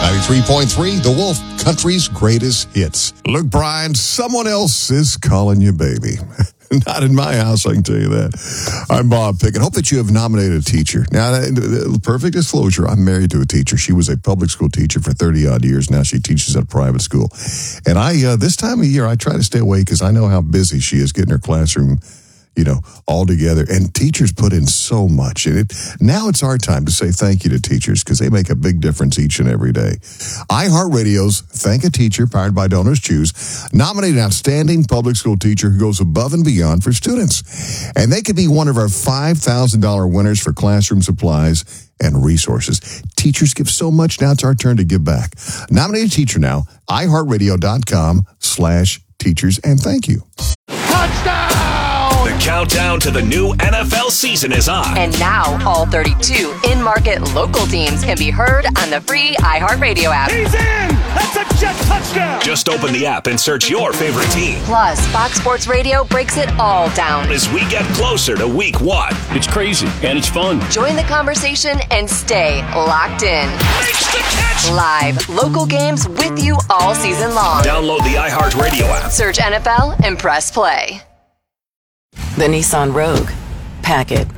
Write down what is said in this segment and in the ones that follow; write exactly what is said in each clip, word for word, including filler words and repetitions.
ninety-three point three, The Wolf, country's greatest hits. Look, Brian, someone else is calling you baby. Not in my house, I can tell you that. I'm Bob Pickett. Hope that you have nominated a teacher. Now, perfect disclosure, I'm married to a teacher. She was a public school teacher for thirty-odd years. Now she teaches at a private school. And I, uh, this time of year, I try to stay away because I know how busy she is getting her classroom, you know, all together. And teachers put in so much. And it, now it's our time to say thank you to teachers because they make a big difference each and every day. iHeartRadio's Thank a Teacher, powered by Donors Choose, nominated an outstanding public school teacher who goes above and beyond for students. And they could be one of our five thousand dollars winners for classroom supplies and resources. Teachers give so much. Now it's our turn to give back. Nominate a teacher now. iHeartRadio.com slash teachers. And thank you. Touchdown! The countdown to the new N F L season is on. And now all thirty-two in-market local teams can be heard on the free iHeartRadio app. He's in! That's a jet touchdown! Just open the app and search your favorite team. Plus, Fox Sports Radio breaks it all down as we get closer to week one. It's crazy and it's fun. Join the conversation and stay locked in. Makes the catch! Live local games with you all season long. Download the iHeartRadio app. Search N F L and press play. The Nissan Rogue. Pack it.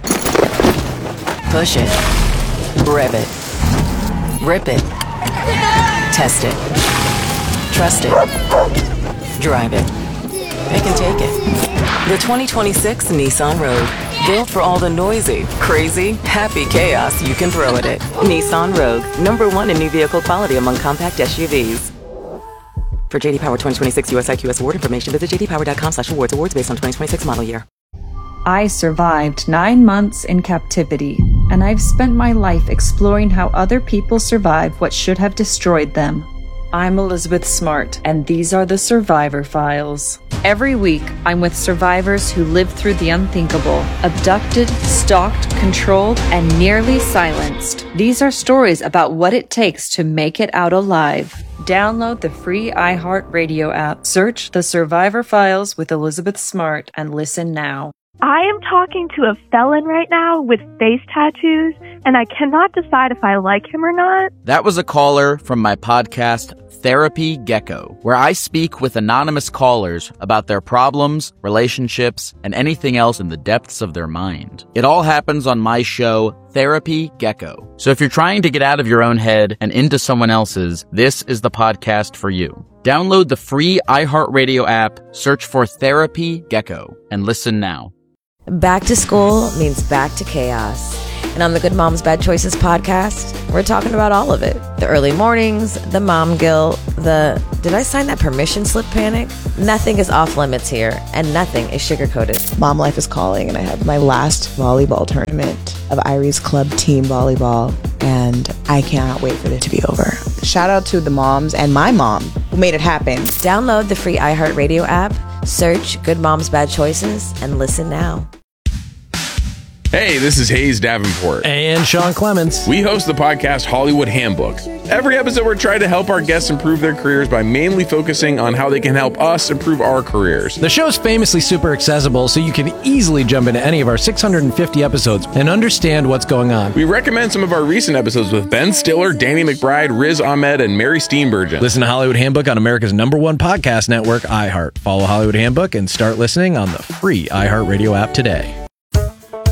Push it. Rev it. Rip it. Test it. Trust it. Drive it. Pick and take it. The twenty twenty-six Nissan Rogue. Built for all the noisy, crazy, happy chaos you can throw at it. Nissan Rogue. Number one in new vehicle quality among compact S U Vs. For J D Power twenty twenty-six U S I Q S award information, visit j d power dot com slash awards. Awards based on twenty twenty-six model year. I survived nine months in captivity, and I've spent my life exploring how other people survive what should have destroyed them. I'm Elizabeth Smart, and these are the Survivor Files. Every week, I'm with survivors who lived through the unthinkable, abducted, stalked, controlled, and nearly silenced. These are stories about what it takes to make it out alive. Download the free iHeartRadio app, search The Survivor Files with Elizabeth Smart, and listen now. I am talking to a felon right now with face tattoos, and I cannot decide if I like him or not. That was a caller from my podcast, Therapy Gecko, where I speak with anonymous callers about their problems, relationships, and anything else in the depths of their mind. It all happens on my show, Therapy Gecko. So if you're trying to get out of your own head and into someone else's, this is the podcast for you. Download the free iHeartRadio app, search for Therapy Gecko, and listen now. Back to school means back to chaos. And on the Good Moms Bad Choices podcast, we're talking about all of it. The early mornings, the mom guilt, the did I sign that permission slip panic? Nothing is off limits here, and nothing is sugar-coated. Mom life is calling, and I have my last volleyball tournament of Irie's Club team volleyball, and I cannot wait for it to be over. Shout out to the moms and my mom who made it happen. Download the free iHeartRadio app, search Good Moms Bad Choices, and listen now. Hey, this is Hayes Davenport. And Sean Clements. We host the podcast Hollywood Handbook. Every episode, we're trying to help our guests improve their careers by mainly focusing on how they can help us improve our careers. The show's famously super accessible, so you can easily jump into any of our six hundred fifty episodes and understand what's going on. We recommend some of our recent episodes with Ben Stiller, Danny McBride, Riz Ahmed, and Mary Steenburgen. Listen to Hollywood Handbook on America's number one podcast network, iHeart. Follow Hollywood Handbook and start listening on the free iHeartRadio app today.